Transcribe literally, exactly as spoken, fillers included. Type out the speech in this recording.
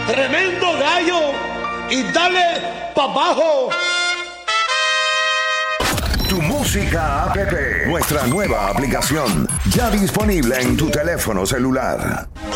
tremendo gallo y dale pa' abajo. Tu Música App, nuestra nueva aplicación, ya disponible en tu teléfono celular.